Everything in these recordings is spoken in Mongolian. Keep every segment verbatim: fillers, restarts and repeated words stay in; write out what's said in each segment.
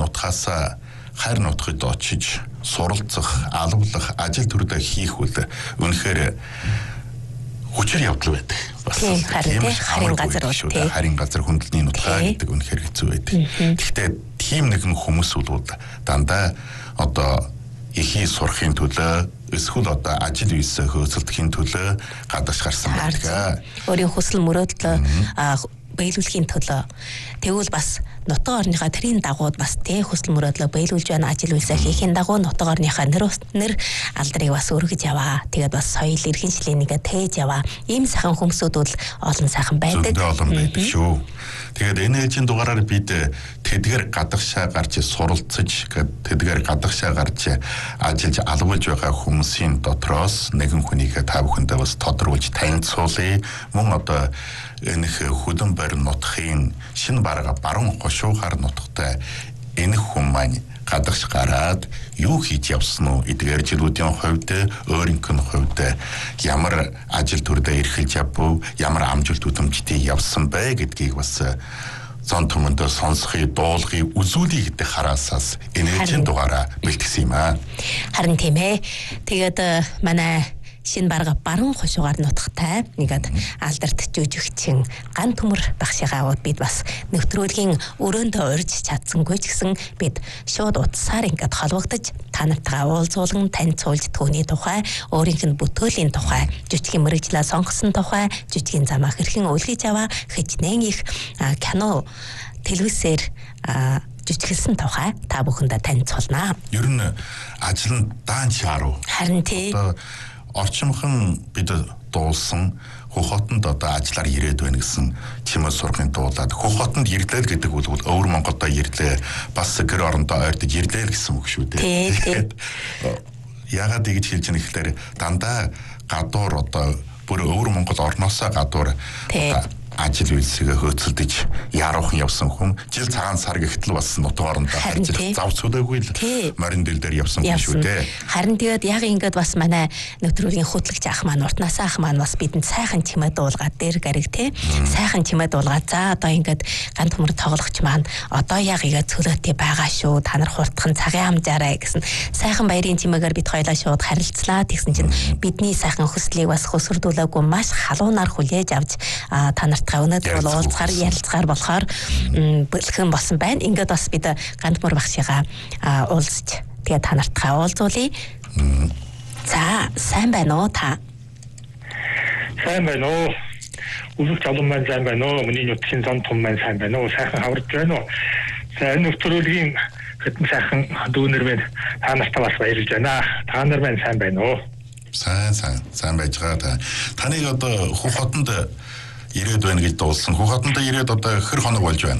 нутгаас хайр нутгад очиж суралцах, албалах, ажил төрдөө хийх үл үнэхээр хүчээр явдал байдаг. Бас харин газар шүү дээ. Харин газар хөндлөний нутгаа гэдэг үнэхээр хэцүү байдаг. Гэхдээ тийм нэгэн хүмүүс бол дандаа одоо ихий сурахын төлөө эсвэл одоо ажил үйсээ хөөцөлдөхийн төлөө гадагш гарсан байдаг. Өөрийн хүсэл мөрөөдлөө биелүүлэхийн төлөө тэгвэл бас нутаг орныхаа тэрийн дагууд бас тэ хүсэл мөрөөдлөө биелүүлж байна ажил үйлсээ хийхин дагуу нутаг орныхаа нэр нэр алдрыг бас өргөж яваа. Тэгээд бас соёл эрхин шилээнийгээ тээж яваа. Ийм сайхан хүмүүсүүд бол олон сайхан байдаг. Зөндөө олон байдаг шүү. Тэгээд энэ ээжийн дугаараар бид тэдгээр гадагшаа гарч суралцаж, тэдгээр гадагшаа гарч ажиллаж албалж байгаа хүмүүсийн дотроос нэгэн хүнийг та бүхэндээ бас тодруулж танилцуулъя. Мөн одоо энэ хөдөн барь нутгийн шинэ бараг баруун хошуухаар нутагтай энэ хүн маань гадагш гараад юу хийж явсан уу? Эдгээр жилүүдийн хувьд өөрийнх нь хувьд ямар ажил төрдөө эрхэлж явв, ямар амжилт үдэмжтэй явсан бэ гэдгийг бас зон төмөндөө сонсхий, дуулгий, үзүүлий гэдэг хараасаас энэжин дугаараа бэлтгэсэн юм аа. Харин тийм ээ. Тэгээд манай шинэ барга баруун хошуугаар нутагтай нэгэд алдарт жүжигчин ган төмөр багшигаагууд бид бас нэвтрүүлгийн өрөөндөө урьж чадсангүй ч гэсэн бид шууд утсаар ингээд холбогдож та нартайгаа уулзуулан танилцуулж түүний тухай, өөрийнх нь бүтээлийн тухай, жүжигийн мэргэжлээ сонгосон тухай, жүжигийн замаа хэрхэн өлгөж аваа, хичнээн их кино телевизээр жүжиглсэн тухай та бүхэндээ танилцуулнаа. Ер нь ажил нь даан чаруу. Харин тий. Орчимхон бид дуулсан Хөхотонд одоо ажиллаар ирээд байна гэсэн чимээ сургын дуулаад Хөхотонд ирлээ гэдэг бол өвөр Монголдо ирлээ бас гэр орондоо ойртож ирлээ гэсэн үг шүү дээ. Яагаад ингэж хэлж яах гэхээр дандаа гадуур одоо бүр өвөр Монгол орноосоо гадуур ажил үйлсээ хөөцөлдөж яруухан явсан хүн жил цагаан сар гихтэл бас нутаг орондоо харж зав цүлээгүй л морин дэл дээр явсан хүн шүү дээ. Харин тэгээд яг ингээд бас манай нэвтрүүлгийн хөтлөгч ах маань уртнаас ах маань бас бидэнд сайхан чимээ дуулгаад дээр гариг те сайхан чимээ дуулгаад за одоо ингээд ган төмөр тоглогч маань одоо яг игээ цөлөөтэй байгаа шүү та нар хурдхан цагийн хамжаарай гэсэн сайхан баярын чимээгээр бид хоёлаа шууд харилцлаа. Тэгсэн чинь бидний сайхан хүслийг бас хөсөрдүүлээгүй маш халуунаар хүлээж авч та нарт өнөөдөр бол уулзгаар ярилцгаар болохоор бэлхэн болсон байна. Ингээд бас бид гандмөр багшигаа уулзч тэгээ та нартаа уулзуулъя. За сайн байна уу та? Сайн байна уу? Үзэг залуу маань сайн байна уу? Миний нутгийн зам том маань сайн байна уу? Сайхан хаварж байна уу? Сайн нэвтрүүлгийн хэдэн сайхан дүүнэр байна. Та нартаа бас баярлж байна. Та нар маань сайн байна уу? Сайн сайн сайн байж байгаа та. Таныг одоо Хөхотонд ирээд байна гэж дуулсан. Хөхотонд ирээд одоо хэр хоног болж байна?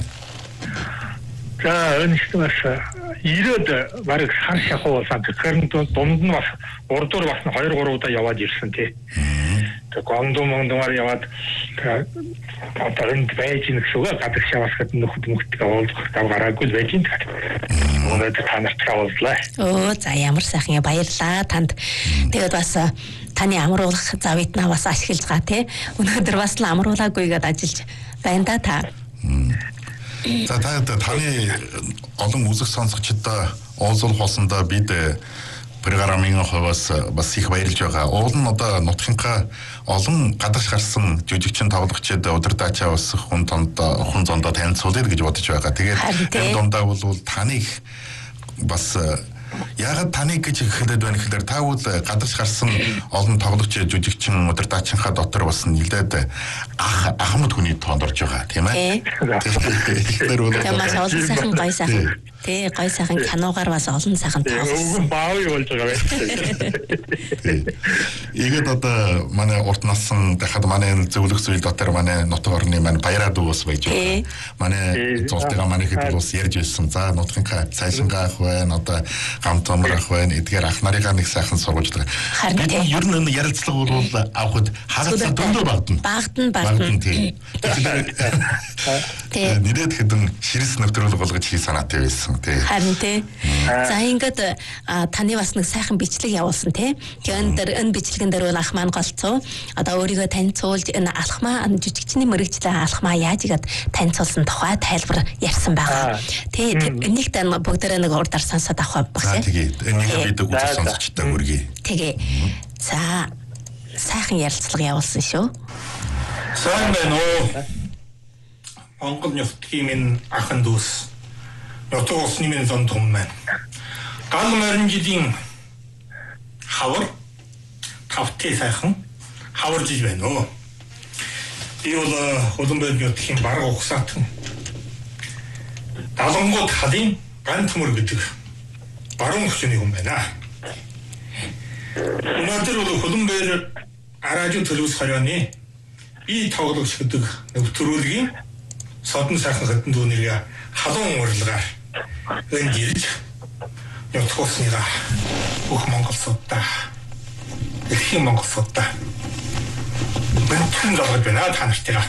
За энэ ч бас ирээд бараг сар шахуу болсон. Тэгэхээр дунд нь бас урдуур бас хоёр гурав удаа яваад ирсэн тий. Тэгээ гондо мондомар яваад одоо энэ байж нэг шугаа гадагш яваас гэдэг нөхд мөхтөг уулзах гав гараагүй байж энэ. Өнөөдөр та нартай уулзлаа. Оо за ямар сайхан баярлаа танд. Тэгээд бас таны амруулах завитнаа бас ашиглаж байгаа тий. Өнөөдөр бас л амруулаагүйгээд ажиллаж байна да та. За та таны олон үзэг сонсогчдоо уулзах болсондоо бид программын хувьас бас их баярлж байгаа. Уул нь одоо нутгийнхаа олон гадагш гарсан жүжигчин тоглогчид удирдаачаа бас хүн тонд хүн зондоо танилцуулъя гэж бодож байгаа. Тэгээд энэ дундаа бол таныг бас яагаад таныг гэж хэлээд байна гэхээр та бол гадагш гарсан олон тоглогч жүжигчин удирдаачинхаа дотор бас нэлээд ах ахмад хүний тоонд орж байгаа тийм ээ. Тэгэхээр бол маш олон сайхан гой сайхан тий гой сайхан киногаар бас олон сайхан тоглосон. Баавь болж байгаа байх. Ийгэд одоо манай урт нассан дахад манай зөвлөх зүйл дотор манай нутаг орны маань баяраа дүүс байж байгаа. Манай зултгаа манай хэд бас ярьж байсан. За нутгийнхаа цаашингаа ах байна одоо гамт омрох байна. Эдгээр ах нарыгаа нэг сайхан сургуулж байгаа. Харин тий ер нь ярилцлага бол авахд харилцаа дөндөө багтана. Багтана багтана. Тий. Нэрээд хэдэн ширс нэвтрүүлэг болгож хий санаатай байсан. тий. Харин тий. За ингээд таны бас нэг сайхан бичлэг явуулсан тий. Тэгээд энэ энэ бичлэгэн дээр бол ах маань голцоо. Одоо өөрийгөө танилцуулж энэ алхмаа жижигчний мөрөгчлээ алхмаа яаж игээд танилцуулсан тухай тайлбар ярьсан байгаа. Тий. Энийг тань бүгдээрээ нэг урдаар сонсоод авах багш. Тэгээд энийг бид үзэж сонсчтой хүргэе. Тэгээ. За сайхан ярилцлага явуулсан шүү. Сайн байна уу? Монгол нутгийн минь ахын дүүс. Нутаг усны минь зон том маань. Гал морин жилийн хавар тавтай сайхан хаварж байна уу? Би бол Улаанбаатар нутгийн бараг ухсаатан Далангууд халын ганц мөр гэдэг баруун хүчний хүн байна. Өнөөдөр бол Улаанбаатар араажин төлөвс хорионы би тоглогч гэдэг нэвтрүүлгийн содон сайхан хэдэн дүүнэрээ халуун урилгаар энд ирж нутаг усныгаа бүх монголчуудаа дэлхийн монголчуудаа бэнтэн залгаж байна та нартайгаа.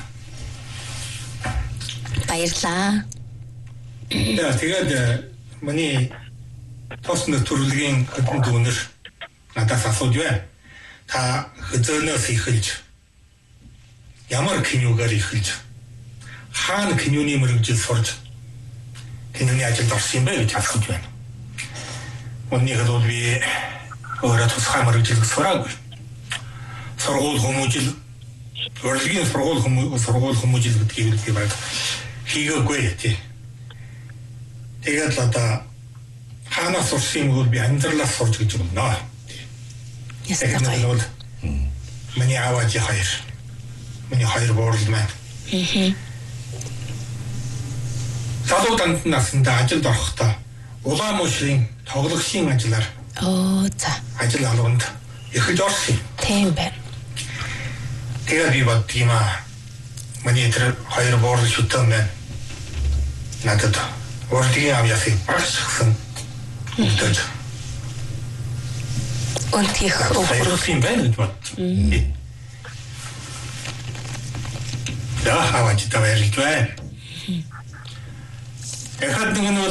Баярлаа. Яа тэгээд миний тос нэвтрүүлгийн хэдэн дүүнэр надаас асууж байна. Та хөзөөнөөс ихэлж ямар киногаар ихэлж хаана киноны мөрөгжил сурж киноны ажилд орсон юм бэ гэж асууж байна. Өнөөдөр бол би өөрөө тусгай мөрөгжил сураагүй. Сургууль хүмүүжил урлагийн сургууль хүмүүс сургууль хүмүүжил гэдгийг би баг хийгээгүй тий. Тэгээд л одоо хаана сурсан юм бол би амьдралаас сурж гэж байна. Ястагай. Миний аваач хоёр. Миний хоёр буурлал маань. Хм. Залууданд насанда ажилд орохдоо улаан мушрын тоглогчийн ажиллаар Оо за. ажил алганд эхэлж орсон. Тийм байна. Тэгээд би боддгийм аа. Миний тэр хоёр буурлал шүтэн байна. Надад урдгийн авьяасыг багшсан. Үтэж. Өнтих өгөх юм байна гэж бод. За аваач та баярлж байна. Эхад нэг нь бол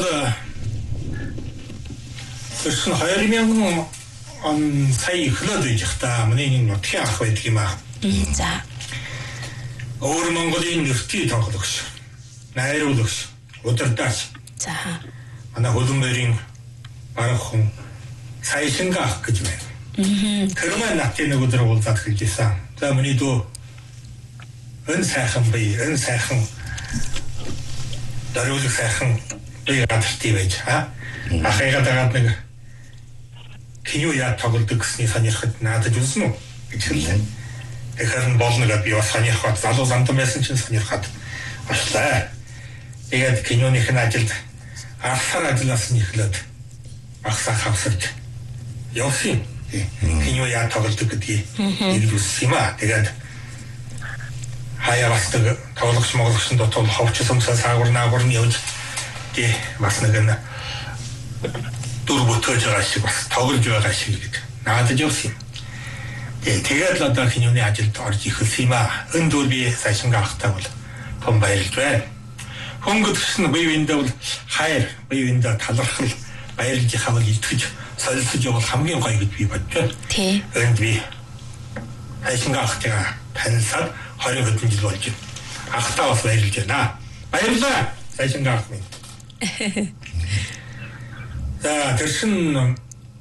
тэрсэн хоёр мянган он сая эхлээд байж та миний нутгийн ах байдаг юм аа. За. Өөр Монголын нэртэй тоглогч, найруулагч, удирдаач. За. Манай Улаанбаатарын барах хүн Сайшинга ах гэж байна. Мм. Тэр маань натын нэг өдөр уулзаад хэлжсэн. За миний дүү эн сайхан бай, эн сайхан даруулах сайхан би гадартай байж аа. Ахыгаа дагаад нэг кино яа тоглодог гэсний санийхад наадаж үзсэн үү гэж хэллээ. Тэгэхээр нь болно гэж би бас санийхад залуу замтан байсан чинь санийхад ашлаа. Тэгээд киноных нь ажилд арсаар ажилласан ихлээд ахсаа хавсарч явсан. Кино яа тоглодог гэдгийг нэг үзсэн юм аа. Тэгээд хаяа бас нэг тоглогч моглогчд дотор ховч сумсаа саагур наагур нь явж тий бас нэг нь дур бүтээж байгаа шиг бас тоглож байгаа шиг гэдэг. Наадаж явсан юм. Тэгээд л одоо киноны ажилд орж ихэлсэн юм аа. Энд бол би Сайшинга ахтай бол том баярлж байна. Хөнгөдсөн биевиндээ бол хайр, биевиндээ талархал баярлж хавал итгэж солилцож явал хамгийн гоё гэж би боддог. Тий. Энд би Сайшинга ахтайгаа танилцаад хоёр хэдэн жил болж байна. Ахтаа бас баярлж байна. Баярлалаа. Сайшинга ах минь. За тэршин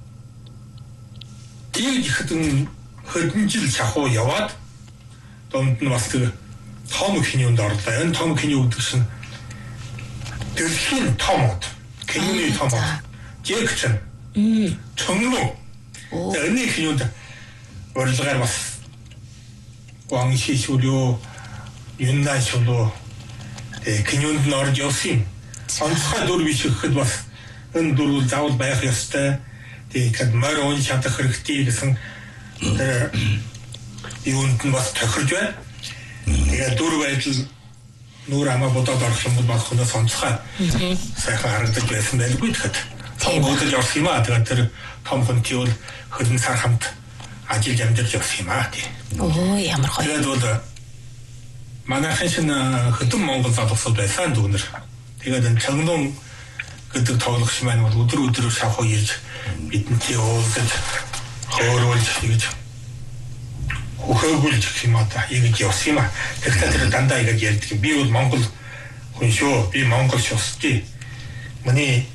тийм хэдэн хэдэн жил шахуу яваад донд нь бас тэр том кинонд орлоо. Энэ том кино гэдэг чинь дэлхийн том од. Киноны том од. Жекчэн. Мм. Чонлоо. За энэ кинонд урилгаар бас Гуанши шүлөө, Юннан шүлөө э кинонд нь орж явсан. Онцгой дүр биш гэхэд бас энэ дүр заавал байх ёстой. Тэгээд морь уун чадах хэрэгтэй гэсэн тэр юунд нь бас тохирж байна. Тэгээд дүр байдал нүүр амаа бодоод орох юм бол бас хөнөөс онцгой сайхан харагдаж байсан байлгүй тэгэхэд. Том бодож орсон юм аа. Тэгээд тэр том хүнтэй бол хөлн сар хамт ажиллаж амьдарч явсан юм аа. Оо ямар гоё. Тэгээд бол манайхан шин хөдөн Монгол залуусууд байсан дүүнэр. Тэгээд энэ Чангнун гэдэг тоглогч маань бол өдөр өдрөөр шавхуу ирж бидэнтэй уулзаж хооролж ингэж хөхөөгүүлж гэх юм одоо ингэж явсан юм а. Тэгэхээр тэр дандаа ингэж ярьдаг юм. Би бол Монгол хүн шүү. Би Монгол шусдгийг. Миний